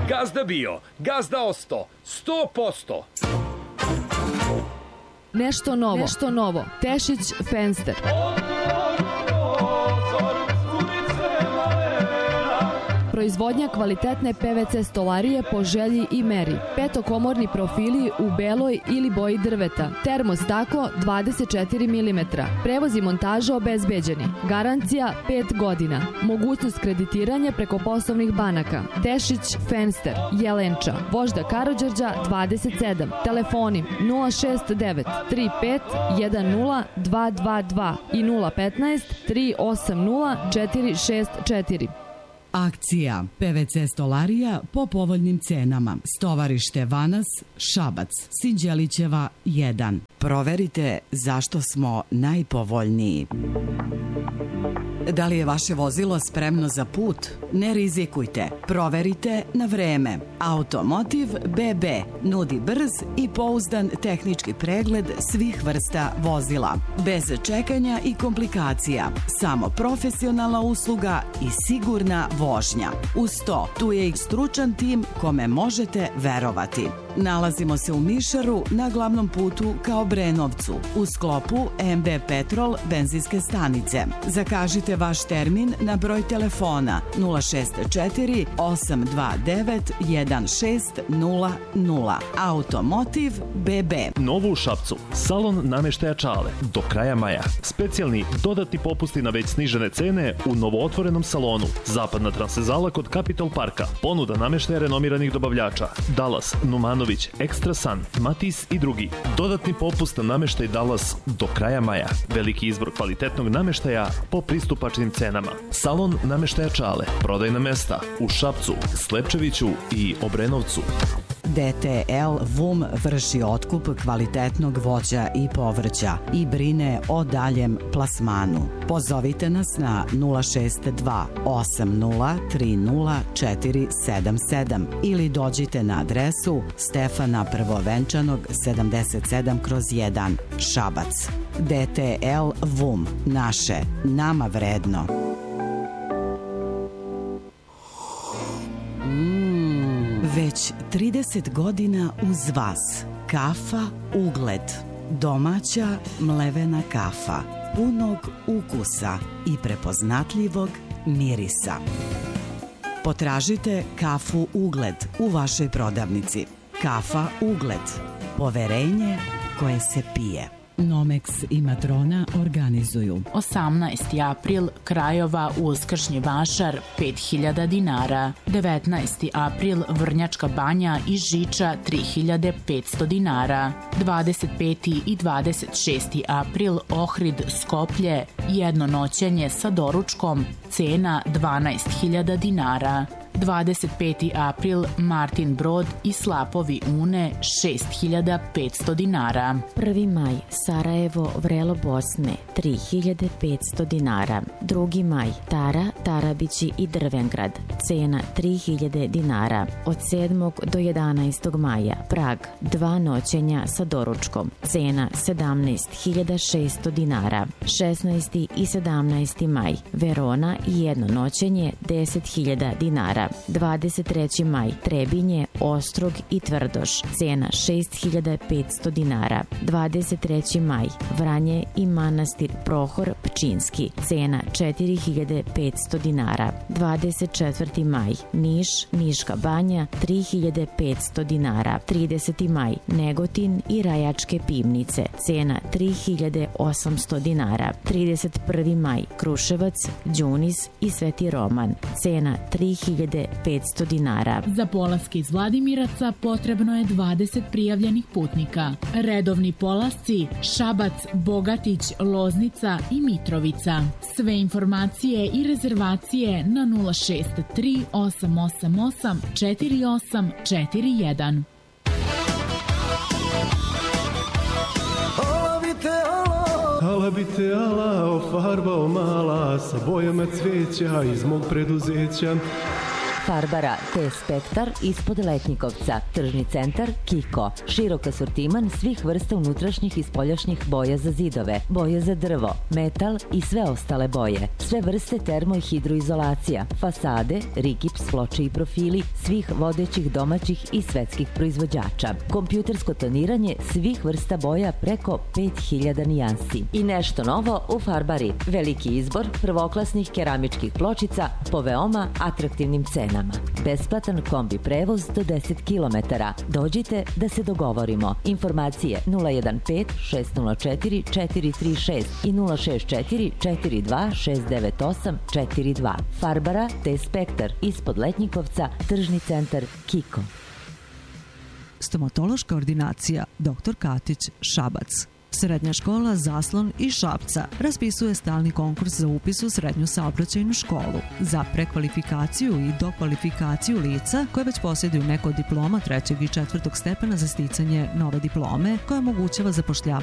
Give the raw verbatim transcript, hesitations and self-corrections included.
Gazda bio, gazda osto, sto posto. Nešto novo, nešto novo. Tešić Fenster. Proizvodnja kvalitetne P V C stolarije po želji i meri. Petokomorni profili u beloj ili boji drveta. Termostaklo dvadeset četiri milimetra. Prevoz i montaža obezbeđeni. Garancija pet godina. Mogućnost kreditiranja preko poslovnih banaka. Tešić Fenster, Jelenča, Vožda Karađorđa dvadeset sedam. Telefoni nula šest devet tri pet jedan nula dva dva dva i nula petnaest tri osam nula četiri šest četiri. Akcija P V C stolarija po povoljnim cenama. Stovarište Vanas, Šabac, Sinđelićeva jedan. Proverite zašto smo najpovoljniji. Da li je vaše vozilo spremno za put? Ne rizikujte. Proverite na vreme. Automotiv B B nudi brz i pouzdan tehnički pregled svih vrsta vozila. Bez čekanja i komplikacija. Samo profesionalna usluga i sigurna vožnja. Uz to, tu je i stručan tim kome možete verovati. Nalazimo se u Mišaru na glavnom putu ka Obrenovcu, u sklopu M B Petrol benzinske stanice. Zakažite vaš termin na broj telefona nula šest četiri osam dva devet jedan šest nula nula. Automotiv B B. Novo u Šapcu. Salon nameštaja Čale. Do kraja maja. Specijalni dodatni popusti na već snižene cene u novootvorenom salonu. Zapadna transvezala kod Capitol Parka. Ponuda nameštaja renomiranih dobavljača. Dallas, Numanović, Extra Sun, Matis i drugi. Dodatni popust na nameštaj Dallas do kraja maja. Veliki izbor kvalitetnog nameštaja po pristupačnim cenama. Salon nameštaja Čale. Prodajna mesta u Šapcu, Slepčeviću i Obrenovcu. D T L V U M vrši otkup kvalitetnog voća i povrća i brine o daljem plasmanu. Pozovite nas na nula šest dva osam nula tri nula četiri sedam sedam ili dođite na adresu Stefana Prvovenčanog sedamdeset sedam kroz jedan, Šabac. D T L V U M, naše, nama vredno. Već trideset godina uz vas. Kafa Ugled. Domaća mlevena kafa. Punog ukusa i prepoznatljivog mirisa. Potražite kafu Ugled u vašoj prodavnici. Kafa Ugled. Poverenje koje se pije. Nomex i Matrona organizuju osamnaesti april Krajova Uskršnji vašar pet hiljada dinara, devetnaesti april Vrnjačka banja i Žiča tri hiljade petsto dinara, dvadeset peti i dvadeset šesti april Ohrid Skoplje, jedno noćenje sa doručkom, cena dvanaest hiljada dinara. dvadeset peti april Martin Brod i Slapovi Une šest hiljada petsto dinara. prvi maj Sarajevo Vrelo Bosne tri hiljade petsto dinara. drugi maj Tara, Tarabići i Drvengrad, cena tri hiljade dinara. Od sedmog do jedanaestog maja Prag, dva noćenja sa doručkom, cena sedamnaest hiljada šesto dinara. šesnaesti i sedamnaesti maj Verona i jedno noćenje deset hiljada dinara. dvadeset treći maj Trebinje, Ostrog i Tvrdoš, cena šest hiljada petsto dinara. dvadeset treći maj Vranje i Manastir Prohor Pčinski, cena četiri hiljade petsto dinara. dvadeset četvrti maj Niš, Niška banja, tri hiljade petsto dinara. trideseti maj Negotin i Rajačke pivnice, cena tri hiljade osamsto dinara. trideset prvi maj Kruševac, Đunis i Sveti Roman, cena tri hiljade petsto dinara. Za polaske iz Vladimiraca potrebno je dvadeset prijavljenih putnika. Redovni polasci Šabac, Bogatić, Loznica i Mitrovica. Sve informacije i rezervacije na nula šest tri osam osam osam četiri osam četiri jedan. Ala bi te ala ofarbao mala sa bojama cveća iz mog preduzeća. Farbara T Spektar ispod Letnjikovca, tržni centar Kiko, širok asortiman svih vrsta unutrašnjih i spoljašnjih boja za zidove, boje za drvo, metal i sve ostale boje, sve vrste termo i hidroizolacija, fasade, rigips, ploče i profili svih vodećih domaćih i svetskih proizvođača, kompjutersko toniranje svih vrsta boja preko pet hiljada nijansi. I nešto novo u Farbari, veliki izbor prvoklasnih keramičkih pločica po veoma atraktivnim cenama. Besplatan kombi prevoz do deset kilometara. Dođite da se dogovorimo. Informacije nula jedan pet šest nula četiri četiri tri šest i nula šest četiri četiri dva šest devet osam četiri dva. Farbara T Spektar ispod Letnjikovca, tržni centar Kiko. Stomatološka ordinacija doktor Katić, Šabac. Srednja škola Zaslon iz Šapca raspisuje stalni konkurs za upis u srednju saobraćajnu školu za prekvalifikaciju i dokvalifikaciju lica koje već posjeduju neko od diploma trećeg i četvrtog stepena za sticanje nove diplome koja omogućava zapošljavanje